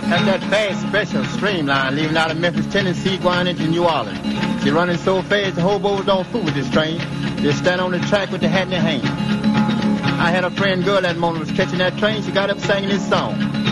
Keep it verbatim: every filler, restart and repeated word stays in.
That's that fast special streamline leaving out of Memphis, Tennessee, going into New Orleans. She running so fast the hobos don't fool with this train. They stand on the track with the hat in their hand. I had a friend girl that morning was catching that train. She got up singing this song.